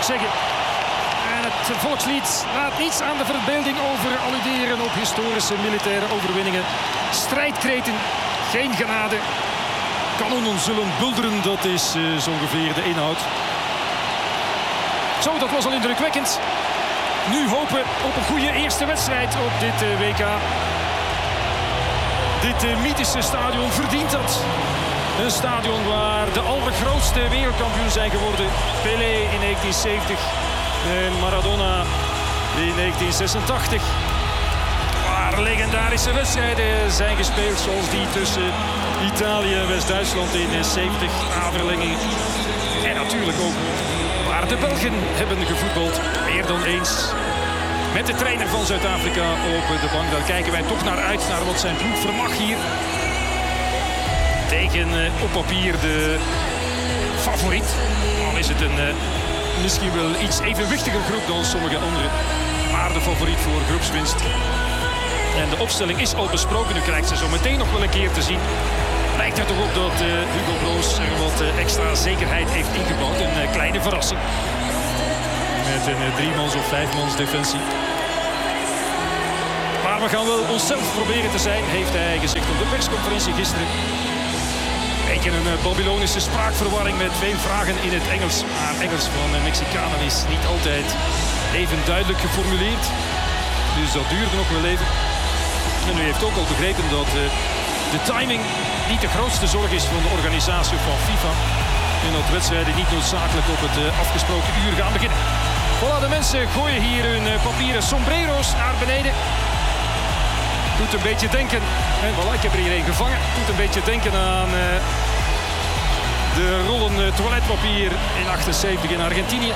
ik zeggen. En het volkslied laat niets aan de verbeelding over alluderen op historische militaire overwinningen. Strijdkreten, geen genade. Kanonnen zullen bulderen, dat is zo ongeveer de inhoud. Zo, dat was al indrukwekkend. Nu hopen op een goede eerste wedstrijd op dit WK. Dit mythische stadion verdient dat. Een stadion waar de allergrootste wereldkampioen zijn geworden. Pelé in 1970 en Maradona in 1986. Waar legendarische wedstrijden zijn gespeeld, zoals die tussen Italië en West-Duitsland in 70, A-verlenging. En natuurlijk ook waar de Belgen hebben gevoetbald, meer dan eens. Met de trainer van Zuid-Afrika op de bank. Daar kijken wij toch naar uit, naar wat zijn ploeg vermag hier. Tegen op papier de favoriet. Al is het een misschien wel iets evenwichtiger groep dan sommige anderen. Maar de favoriet voor groepswinst. En de opstelling is al besproken. Nu krijgt ze zo meteen nog wel een keer te zien. Lijkt er toch op dat Hugo Broos er wat extra zekerheid heeft ingebouwd. Een kleine verrassing. Met een 3-mans of 5-mans defensie. Maar we gaan wel onszelf proberen te zijn, heeft hij gezegd op de persconferentie gisteren. Een beetje een Babylonische spraakverwarring met veel vragen in het Engels. Maar Engels van de Mexicanen is niet altijd even duidelijk geformuleerd. Dus dat duurde nog wel even. En u heeft ook al begrepen dat de timing niet de grootste zorg is van de organisatie van FIFA. En dat wedstrijden niet noodzakelijk op het afgesproken uur gaan beginnen. Voilà, de mensen gooien hier hun papieren sombrero's naar beneden. Doet een beetje denken, en voilà, ik heb er hier een gevangen. Doet een beetje denken aan de rollen toiletpapier in 78 in Argentinië.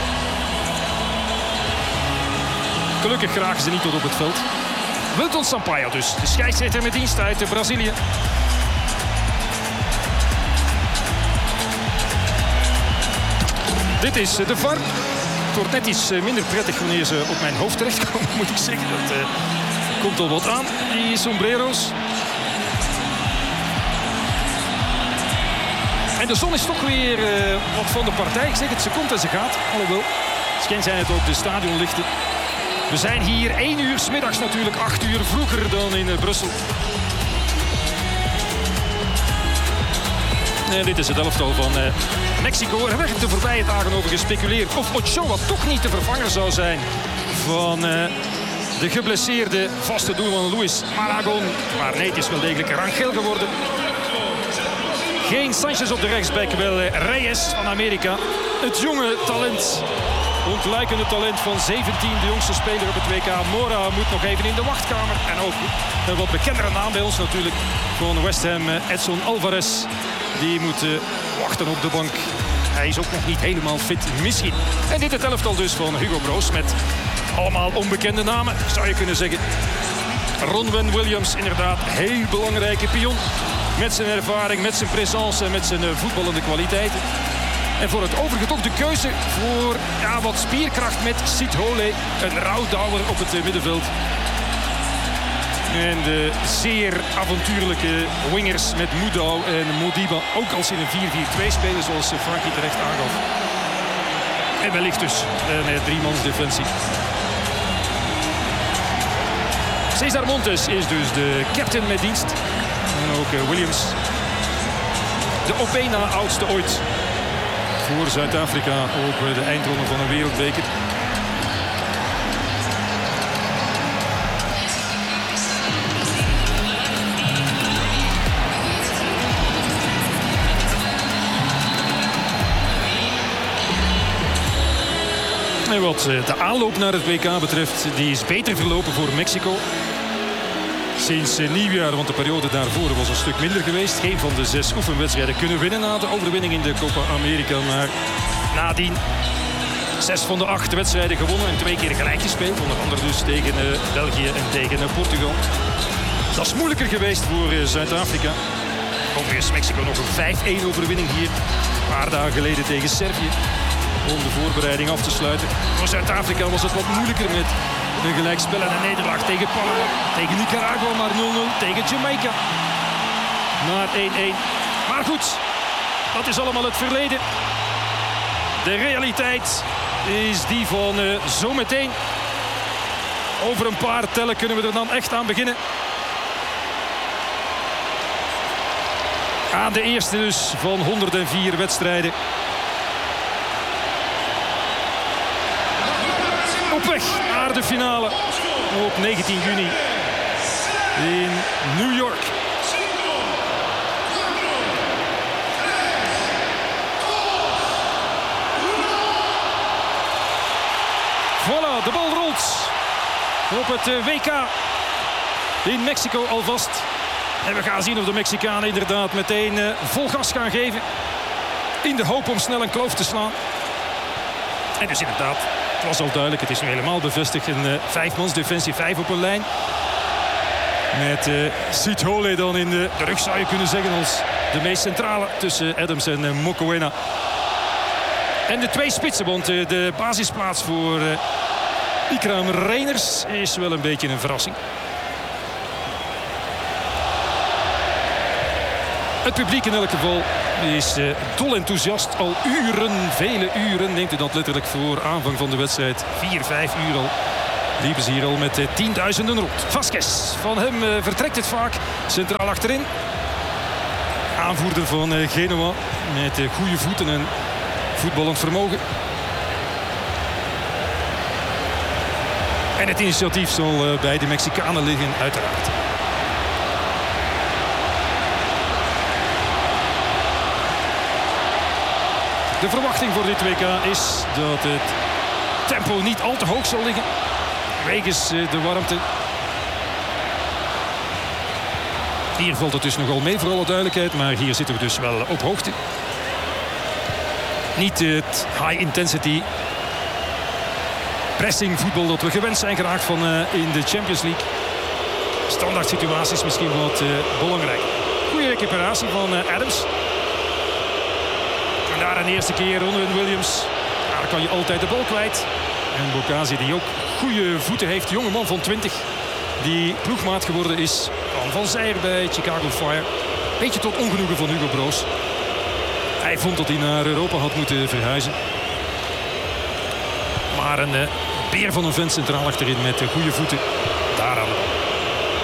Gelukkig geraken ze niet tot op het veld. Wilton Sampaio dus, de scheidsrechter met dienst uit Brazilië. Dit is de VAR. Het wordt net iets minder prettig wanneer ze op mijn hoofd terechtkomen, moet ik zeggen. Dat komt al wat aan, die sombrero's. En de zon is toch weer wat van de partij. Ik zeg het, ze komt en ze gaat. Alhoewel, misschien zijn het ook de stadionlichten. We zijn hier 1 uur 's middags natuurlijk, 8 uur vroeger dan in Brussel. En dit is het elftal van Mexico. Er werd de voorbije dagen over gespeculeerd of Ochoa toch niet de vervanger zou zijn van de geblesseerde vaste doelman Luis Aragon. Maar nee, het is wel degelijk Rangel geworden. Geen Sanchez op de rechtsback, wel Reyes van Amerika. Het jonge talent, ontluikende talent van 17, de jongste speler op het WK. Mora moet nog even in de wachtkamer. En ook een wat bekendere naam bij ons natuurlijk van West Ham, Edson Alvarez. Die moet wachten op de bank. Hij is ook nog niet helemaal fit, misschien. En dit het elftal dus van Hugo Broos met allemaal onbekende namen, zou je kunnen zeggen. Ronwen Williams, inderdaad, heel belangrijke pion. Met zijn ervaring, met zijn présence en met zijn voetballende kwaliteiten. En voor het overige toch de keuze voor wat spierkracht met Sid Hole. Een rouwdouwer op het middenveld. En de zeer avontuurlijke wingers met Moudou en Modiba. Ook als in een 4-4-2 spelen, zoals Frankie terecht aangaf. En wellicht dus een 3-mans defensie. Cesar Montes is dus de captain met dienst. En ook Williams. De op één na oudste ooit. Voor Zuid-Afrika ook de eindronde van een wereldbeker. En wat de aanloop naar het WK betreft, die is beter verlopen voor Mexico. Sinds nieuwjaar, want de periode daarvoor was een stuk minder geweest. Geen van de 6 oefenwedstrijden kunnen winnen na de overwinning in de Copa America. Maar nadien 6 van de 8 wedstrijden gewonnen en 2 keer gelijk gespeeld. Onder andere dus tegen België en tegen Portugal. Dat is moeilijker geweest voor Zuid-Afrika. Overigens Mexico nog een 5-1 overwinning hier. Een paar dagen geleden tegen Servië. Om de voorbereiding af te sluiten. Voor Zuid-Afrika was het wat moeilijker met een gelijkspel en een nederlaag tegen Panama. Tegen Nicaragua maar 0-0. Tegen Jamaica maar 1-1. Maar goed, dat is allemaal het verleden. De realiteit is die van zometeen. Over een paar tellen kunnen we er dan echt aan beginnen. Aan de eerste dus van 104 wedstrijden. Op weg naar de finale op 19 juni in New York. Voilà, de bal rolt op het WK in Mexico alvast. En we gaan zien of de Mexicanen inderdaad meteen vol gas gaan geven. In de hoop om snel een kloof te slaan. En dus inderdaad, het was al duidelijk, het is nu helemaal bevestigd. Een vijfmansdefensie, 5 op een lijn. Met Sithole dan in de rug, zou je kunnen zeggen, als de meest centrale tussen Adams en Mokoena. En de 2 spitsen, want de basisplaats voor Ikram Reiners is wel een beetje een verrassing. Het publiek in elk geval is dol enthousiast. Al uren, vele uren, neemt u dat letterlijk voor aanvang van de wedstrijd. 4, 5 uur al liepen ze hier al met tienduizenden rond. Vasquez, van hem vertrekt het vaak centraal achterin. Aanvoerder van Genoa met goede voeten en voetballend vermogen. En het initiatief zal bij de Mexicanen liggen, uiteraard. De verwachting voor dit WK is dat het tempo niet al te hoog zal liggen. Wegens de warmte. Hier valt het dus nogal mee, voor alle duidelijkheid. Maar hier zitten we dus wel op hoogte. Niet het high intensity pressing voetbal dat we gewend zijn geraakt van in de Champions League. Standaard situaties misschien wat belangrijk. Goede recuperatie van Adams. En daar een eerste keer Ronwen Williams. Daar kan je altijd de bal kwijt. En Bocasi die ook goede voeten heeft. Jonge man van 20. Die ploegmaat geworden is van Zijr bij Chicago Fire. Beetje tot ongenoegen van Hugo Broos. Hij vond dat hij naar Europa had moeten verhuizen. Maar een beer van een vent centraal achterin met goede voeten. Daar aan de bal.